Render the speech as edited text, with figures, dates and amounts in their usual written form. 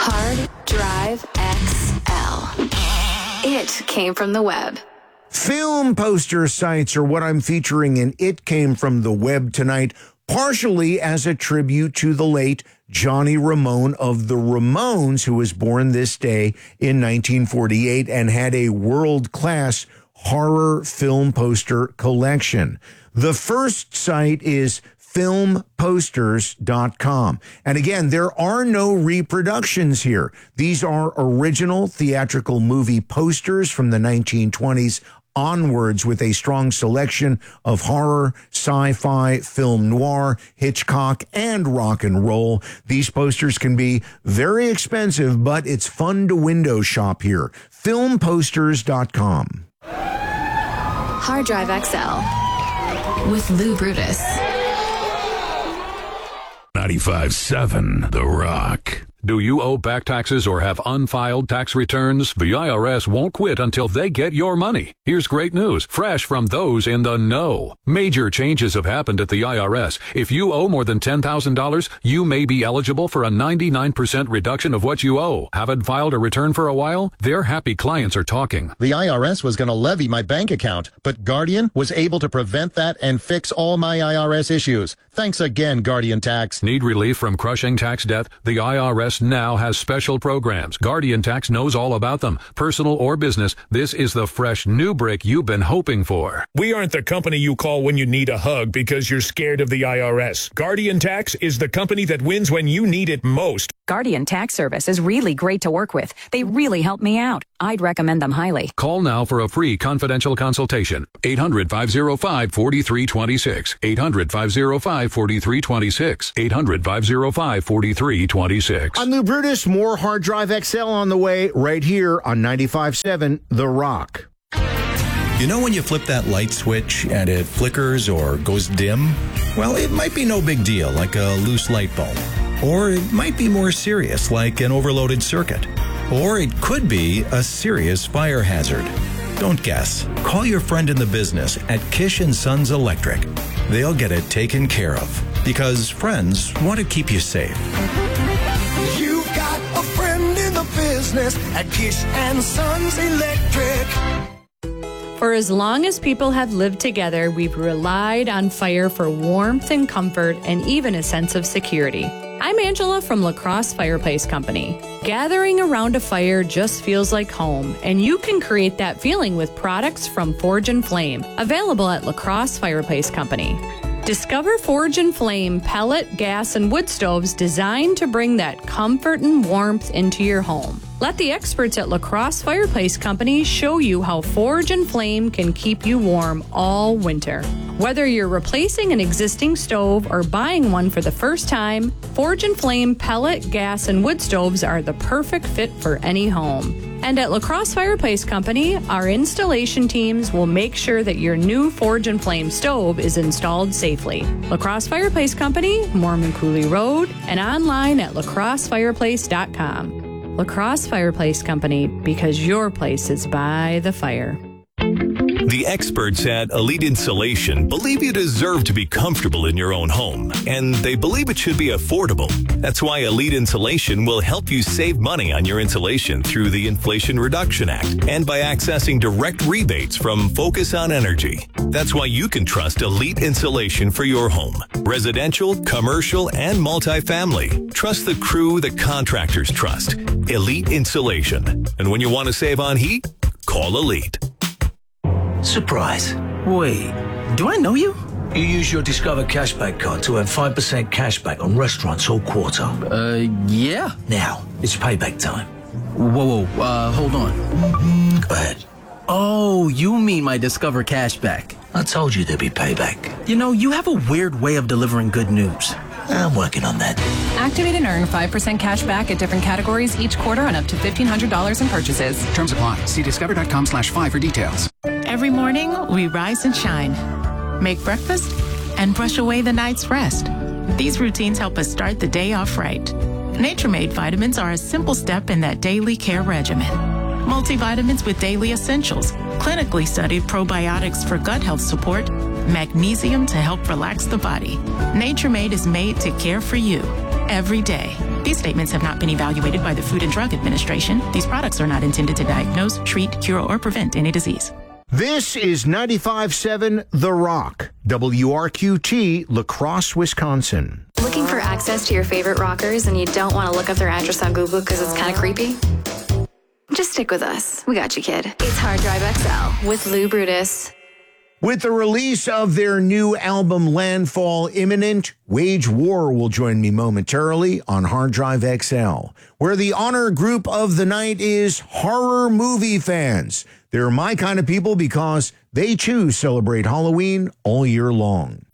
Hard Drive XL. It came from the web. Film poster sites are what I'm featuring in It Came From the Web tonight, partially as a tribute to the late Johnny Ramone of the Ramones, who was born this day in 1948 and had a world-class horror film poster collection. The first site is filmposters.com. And again, there are no reproductions here. These are original theatrical movie posters from the 1920s onwards, with a strong selection of horror, sci-fi, film noir, Hitchcock, and rock and roll. These posters can be very expensive, but it's fun to window shop here. Filmposters.com. Hard Drive XL with Lou Brutus. 95.7 The Rock. Do you owe back taxes or have unfiled tax returns? The IRS won't quit until they get your money. Here's great news, fresh from those in the know. Major changes have happened at the IRS. If you owe more than $10,000, you may be eligible for a 99% reduction of what you owe. Haven't filed a return for a while? Their happy clients are talking. The IRS was going to levy my bank account, but Guardian was able to prevent that and fix all my IRS issues. Thanks again, Guardian Tax. Need relief from crushing tax debt? The IRS now has special programs. Guardian Tax knows all about them. Personal or business, this is the fresh new break you've been hoping for. We aren't the company you call when you need a hug because you're scared of the IRS. Guardian Tax is the company that wins when you need it most. Guardian Tax Service is really great to work with. They really help me out. I'd recommend them highly. Call now for a free confidential consultation. 800-505-4326. 800-505-4326. 800-505-4326. I'm Lou Brutus. More Hard Drive XL on the way right here on 95.7 The Rock. You know when you flip that light switch and it flickers or goes dim? Well, it might be no big deal, like a loose light bulb. Or it might be more serious, like an overloaded circuit. Or it could be a serious fire hazard. Don't guess. Call your friend in the business at Kish & Sons Electric. They'll get it taken care of, because friends want to keep you safe. You've got a friend in the business at Kish & Sons Electric. For as long as people have lived together, we've relied on fire for warmth and comfort and even a sense of security. I'm Angela from La Crosse Fireplace Company. Gathering around a fire just feels like home, and you can create that feeling with products from Forge & Flame, available at La Crosse Fireplace Company. Discover Forge & Flame pellet, gas, and wood stoves designed to bring that comfort and warmth into your home. Let the experts at La Crosse Fireplace Company show you how Forge & Flame can keep you warm all winter. Whether you're replacing an existing stove or buying one for the first time, Forge & Flame pellet, gas, and wood stoves are the perfect fit for any home. And at La Crosse Fireplace Company, our installation teams will make sure that your new Forge & Flame stove is installed safely. La Crosse Fireplace Company, Mormon Cooley Road, and online at lacrossefireplace.com. La Crosse Fireplace Company, because your place is by the fire. The experts at Elite Insulation believe you deserve to be comfortable in your own home, and they believe it should be affordable. That's why Elite Insulation will help you save money on your insulation through the Inflation Reduction Act and by accessing direct rebates from Focus on Energy. That's why you can trust Elite Insulation for your home. Residential, commercial, and multifamily. Trust the crew that contractors trust. Elite Insulation. And when you want to save on heat, call Elite. Surprise. Wait, do I know you? You use your Discover Cashback card to earn 5% cashback on restaurants all quarter. Yeah. Now, it's payback time. Whoa, hold on. Go ahead. Oh, you mean my Discover Cashback. I told you there'd be payback. You know, you have a weird way of delivering good news. I'm working on that. Activate and earn 5% cash back at different categories each quarter on up to $1,500 in purchases. Terms apply. See discover.com/5 for details. Every morning, we rise and shine, make breakfast, and brush away the night's rest. These routines help us start the day off right. Nature-Made vitamins are a simple step in that daily care regimen. Multivitamins with daily essentials, clinically studied probiotics for gut health support, magnesium to help relax the body. Nature-Made is made to care for you every day. These statements have not been evaluated by the Food and Drug Administration. These products are not intended to diagnose, treat, cure, or prevent any disease. This is 95.7 The Rock, WRQT, La Crosse, Wisconsin. Looking for access to your favorite rockers and you don't want to look up their address on Google because it's kind of creepy? Just stick with us. We got you, kid. It's Hard Drive XL with Lou Brutus. With the release of their new album Landfall imminent, Wage War will join me momentarily on Hard Drive XL, where the honor group of the night is horror movie fans. They're my kind of people because they too celebrate Halloween all year long.